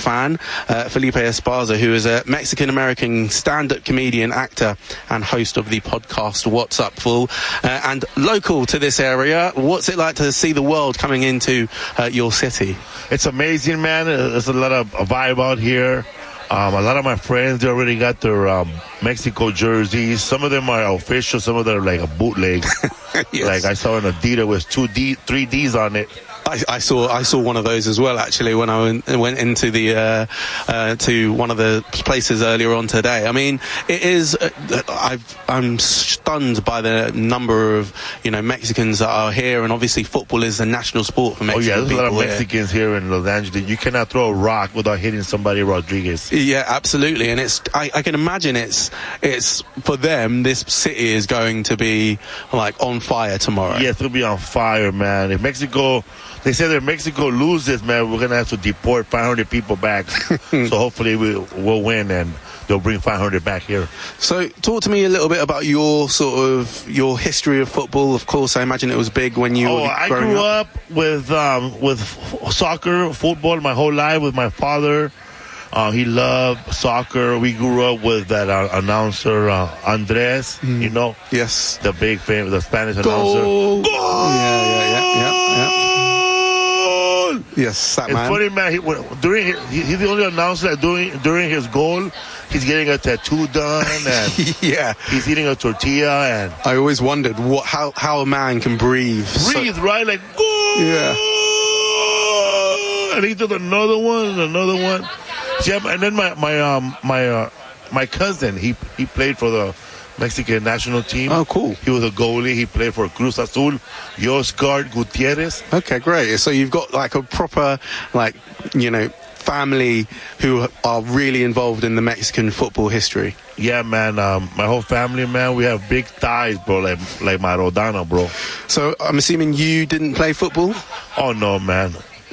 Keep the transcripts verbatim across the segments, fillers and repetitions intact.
fan, uh, Felipe Esparza, who is a Mexican-American stand-up comedian, actor, and host of the podcast What's Up Fool, uh, and local to this area. What's it like to see the world coming into uh, your city? It's amazing, man. There's a lot of a vibe out here. Um, a lot of my friends, they already got their um, Mexico jerseys. Some of them are official. Some of them are like a bootleg. Yes. Like I saw an Adidas with two D, three Ds on it. I, I saw I saw one of those as well, actually, when I went, went into the uh, uh, to one of the places earlier on today. I mean, it is. Uh, I've, I'm stunned by the number of you know Mexicans that are here, and obviously football is a national sport for Mexican people. Oh yeah, there's a lot of here. Mexicans here in Los Angeles. You cannot throw a rock without hitting somebody Rodriguez. Yeah, absolutely, and it's. I, I can imagine it's it's for them. This city is going to be like on fire tomorrow. Yeah, it'll be on fire, man. If Mexico. They say that if Mexico loses, man, we're going to have to deport five hundred people back. So hopefully we'll, we'll win and they'll bring five hundred back here. So talk to me a little bit about your sort of, your history of football. Of course, I imagine it was big when you oh, were I growing grew up. up with, um, with f- soccer, football my whole life with my father. Uh, he loved soccer. We grew up with that uh, announcer, uh, Andres, mm. you know? Yes. The big famous, the Spanish Goal. announcer. Goal! Yeah, yeah, yeah, yeah, yeah. Yes, that it's man. funny, man. He, during his, he, he's the only announcer that during during his goal, he's getting a tattoo done, and yeah, he's eating a tortilla. And I always wondered what how how a man can breathe. Breathe, so, right? Like goal. Yeah. And he did another one, and another one. Yeah, and then my my um my uh, my cousin, he he played for the Mexican national team. Oh, cool. He was a goalie. He played for Cruz Azul. Yosgard Gutierrez. Okay, great. So you've got like a proper, like, you know, family who are really involved in the Mexican football history. Yeah, man. Um, my whole family, man, we have big ties, bro, like like Maradona, bro. So I'm assuming you didn't play football? Oh, no, man.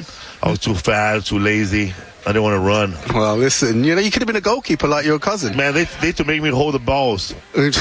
I was too fat, too lazy. I didn't want to run. Well, listen, you know, you could have been a goalkeeper like your cousin. Man, they they to make me hold the balls.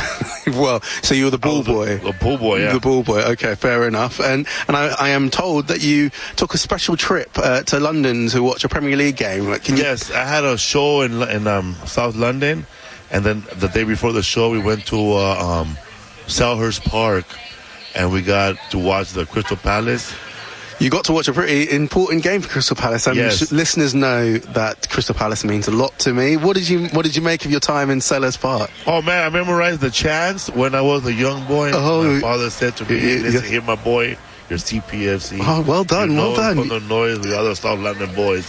Well, so you were the ball boy. The ball boy, yeah. The ball boy. Okay, fair enough. And and I, I am told that you took a special trip uh, to London to watch a Premier League game. Like, can you... Yes, I had a show in in um, South London, and then the day before the show, we went to uh, um, Selhurst Park, and we got to watch the Crystal Palace. You got to watch a pretty important game for Crystal Palace. And yes. Listeners know that Crystal Palace means a lot to me. What did you What did you make of your time in Selhurst Park? Oh man, I memorized the chants when I was a young boy. Oh, my father said to me, "Listen, here, my boy, you're C P F C." Oh, well done, well done. From the noise with the other South London boys.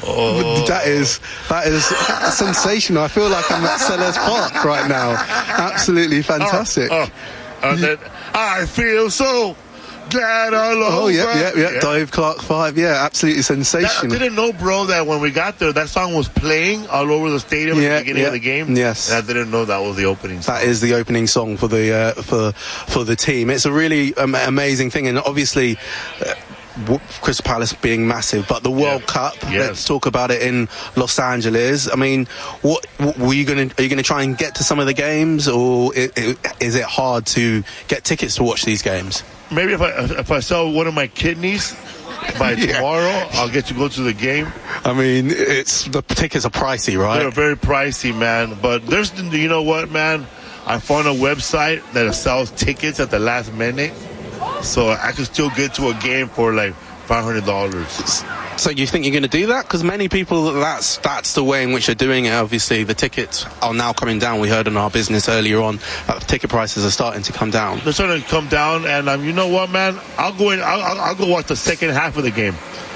Oh. That is that is sensational. I feel like I'm at Selhurst Park right now. Absolutely fantastic. Oh, oh. And then I feel so. Glad all over. Oh, yeah, yeah, yeah, yeah. Dave Clark five, yeah, absolutely sensational. That, I didn't know, bro, that when we got there, that song was playing all over the stadium yeah, at the beginning yeah. of the game. Yes. And I didn't know that was the opening song. That is the opening song for the uh, for for the team. It's a really um, amazing thing, and obviously uh, Crystal Palace being massive, but the World yeah. Cup. Yes. Let's talk about it in Los Angeles. I mean, what, what were you going to? Are you going to try and get to some of the games, or it, it, is it hard to get tickets to watch these games? Maybe if I if I sell one of my kidneys by yeah. tomorrow, I'll get to go to the game. I mean, it's the tickets are pricey, right? They're very pricey, man. But there's, you know what, man? I found a website that sells tickets at the last minute, so I can still get to a game for like five hundred dollars. So you think you're going to do that? Because many people, that's that's the way in which they're doing it. Obviously, the tickets are now coming down. We heard in our business earlier on that the ticket prices are starting to come down. They're starting to come down, and um, you know what, man? I'll go in. I'll, I'll, I'll go watch the second half of the game.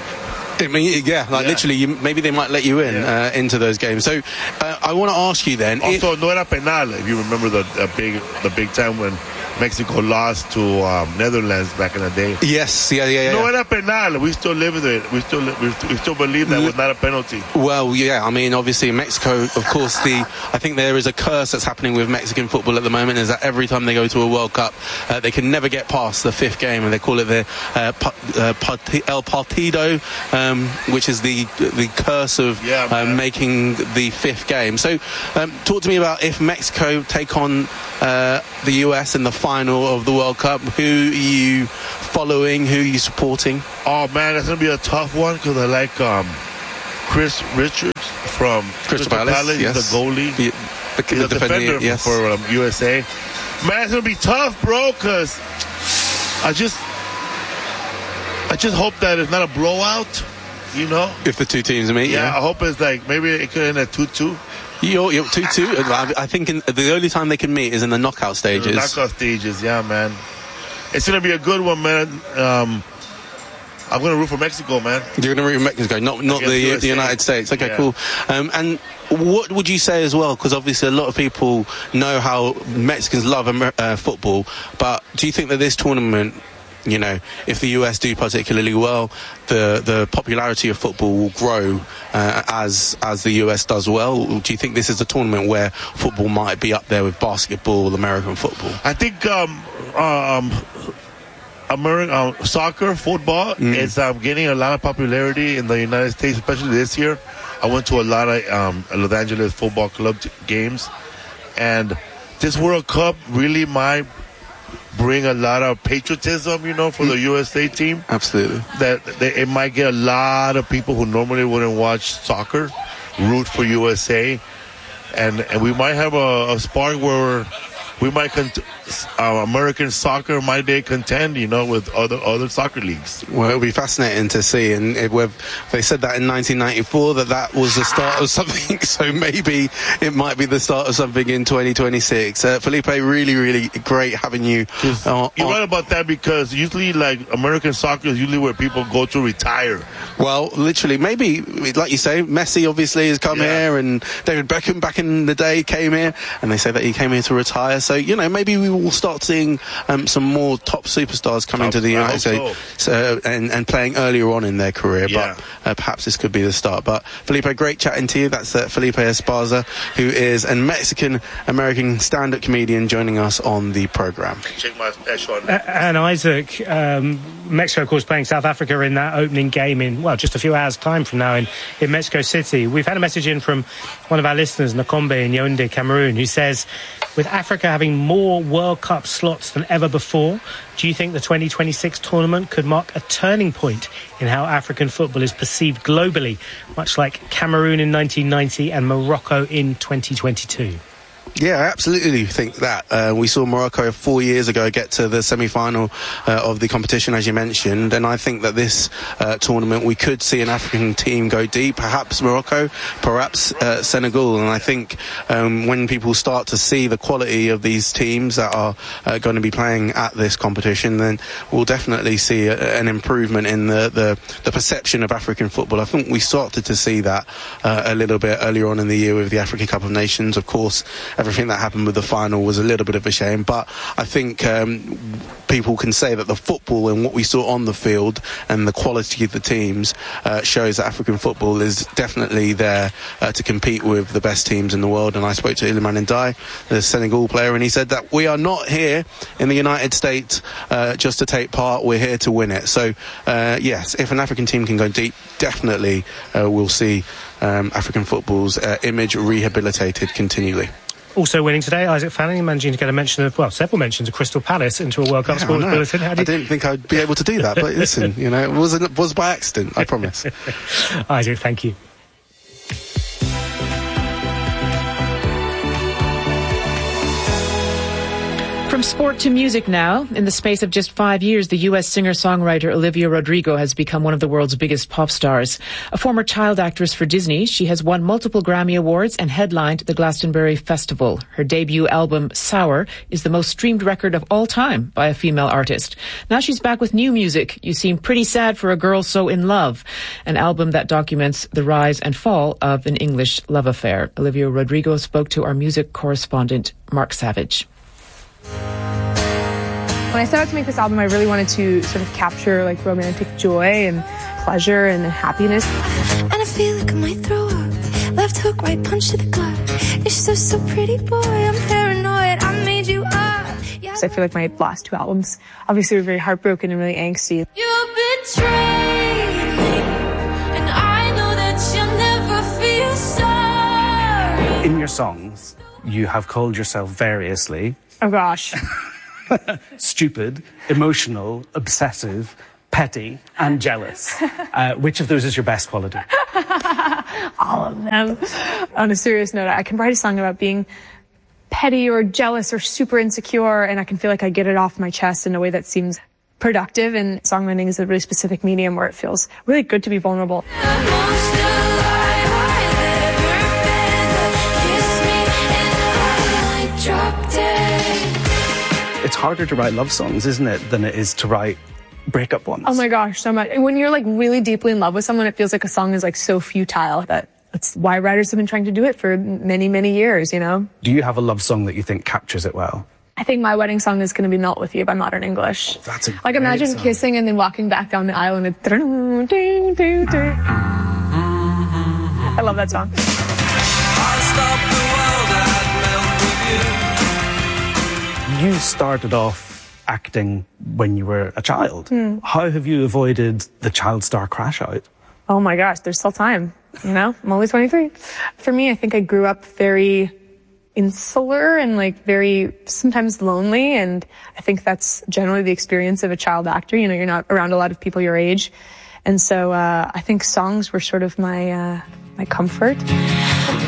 I mean, yeah, like yeah. literally, you, maybe they might let you in yeah. uh, into those games. So uh, I want to ask you then. Also, if, no era penal. If you remember the, the big the big time when Mexico lost to um, Netherlands back in the day. Yes, yeah, yeah, yeah. No era penal. We still live with it. We still we, we still believe that was not a penalty. Well, yeah. I mean, obviously, in Mexico, of course, the I think there is a curse that's happening with Mexican football at the moment. Is that every time they go to a World Cup, uh, they can never get past the fifth game, and they call it the uh, uh, El Partido, um, which is the the curse of yeah, uh, making the fifth game. So, um, talk to me about if Mexico take on uh, the U S in the final of the World Cup. Who are you following? Who are you supporting? Oh man, that's gonna be a tough one because I like um, Chris Richards. from Crystal, Crystal Palace, Palace yes. He's the goalie. The, the, He's the a defender yes. for um, U S A. Man, it's going to be tough, bro, because I just, I just hope that it's not a blowout, you know? If the two teams meet, yeah. yeah. I hope it's like, maybe it could end at two two. You're, you're two two. I think in, the only time they can meet is in the knockout stages. The knockout stages, yeah, man. It's going to be a good one, man. Um, I'm going to root for Mexico, man. You're going to root for Mexico, not not the, the United States. Okay, yeah. Cool. Um, and what would you say as well? Because obviously a lot of people know how Mexicans love Amer- uh, football, but do you think that this tournament, you know, if the U S do particularly well, the the popularity of football will grow uh, as as the U S does well? Do you think this is a tournament where football might be up there with basketball, American football? I think um, um, American uh, soccer, football mm. is um, getting a lot of popularity in the United States, especially this year. I went to a lot of um, Los Angeles Football Club t- games, and this World Cup really might bring a lot of patriotism, you know, for the U S A team. Absolutely. That they, it might get a lot of people who normally wouldn't watch soccer root for U S A, and and we might have a, a spark where we might cont- uh, American soccer might they contend, you know, with other other soccer leagues. Well, it'll be fascinating to see, and it, they said that in nineteen ninety-four that that was the start of something. So maybe it might be the start of something in twenty twenty-six. Uh, Felipe, really, really great having you. Uh, You're right about that, because usually, like, American soccer is usually where people go to retire. Well, literally, maybe like you say, Messi obviously has come yeah. here, and David Beckham back in the day came here, and they say that he came here to retire. So, you know, maybe we will start seeing um, some more top superstars coming to the United States so. so, and, and playing earlier on in their career. Yeah. But uh, perhaps this could be the start. But, Felipe, great chatting to you. That's uh, Felipe Esparza, who is a Mexican-American stand-up comedian joining us on the program. Check my special. Uh, and Isaac, um, Mexico, of course, playing South Africa in that opening game in, well, just a few hours' time from now in, in Mexico City. We've had a message in from one of our listeners, Nakombe in Yaoundé, Cameroon, who says, with Africa having more World Cup slots than ever before, do you think the twenty twenty-six tournament could mark a turning point in how African football is perceived globally, much like Cameroon in nineteen ninety and Morocco in twenty twenty-two? Yeah, I absolutely think that. Uh, we saw Morocco four years ago get to the semi-final uh, of the competition, as you mentioned, and I think that this uh, tournament we could see an African team go deep, perhaps Morocco, perhaps uh, Senegal, and I think um, when people start to see the quality of these teams that are uh, going to be playing at this competition, then we'll definitely see a, an improvement in the, the, the perception of African football. I think we started to see that uh, a little bit earlier on in the year with the African Cup of Nations. Of course, everything that happened with the final was a little bit of a shame, but I think um, people can say that the football and what we saw on the field and the quality of the teams uh, shows that African football is definitely there uh, to compete with the best teams in the world. And I spoke to Iliman Ndiaye, the Senegal player, and he said that we are not here in the United States uh, just to take part, we're here to win it. So uh, yes, if an African team can go deep, definitely uh, we'll see um, African football's uh, image rehabilitated continually. Also winning today, Isaac Fanning, managing to get a mention of, well, several mentions of Crystal Palace into a World Cup yeah, Sports Bulletin. How I didn't think I'd be able to do that, but listen, you know, it was, it was by accident, I promise. Isaac, thank you. From sport to music now. In the space of just five years, the U S singer-songwriter Olivia Rodrigo has become one of the world's biggest pop stars. A former child actress for Disney, she has won multiple Grammy Awards and headlined the Glastonbury Festival. Her debut album, Sour, is the most streamed record of all time by a female artist. Now she's back with new music. You Seem Pretty Sad for a Girl So in Love, an album that documents the rise and fall of an English love affair. Olivia Rodrigo spoke to our music correspondent, Mark Savage. When I set out to make this album, I really wanted to sort of capture like romantic joy and pleasure and happiness. And I feel like I might throw up. Left hook, right punch to the gut. You're so, so pretty, boy. I'm paranoid. I made you up. Yeah. So I feel like my last two albums obviously were very heartbroken and really angsty. You betrayed me, and I know that you'll never feel sorry. In your songs, you have called yourself variously. Oh gosh. Stupid, emotional, obsessive, petty, and jealous. Uh, which of those is your best quality? All of them. On a serious note, I can write a song about being petty or jealous or super insecure, and I can feel like I get it off my chest in a way that seems productive, and songwriting is a really specific medium where it feels really good to be vulnerable. It's harder to write love songs, isn't it, than it is to write breakup ones? Oh my gosh, so much. And when you're like really deeply in love with someone, it feels like a song is like so futile that that's why writers have been trying to do it for many, many years, you know? Do you have a love song that you think captures it well? I think my wedding song is going to be Melt With You by Modern English. Oh, that's a great Like imagine song. kissing and then walking back down the aisle and it's... I love that song. You started off acting when you were a child. Mm. How have you avoided the child star crash out? Oh my gosh, there's still time, you know? I'm only twenty-three. For me, I think I grew up very insular and like very sometimes lonely, and I think that's generally the experience of a child actor. You know, you're not around a lot of people your age. And so uh, I think songs were sort of my, uh, my comfort.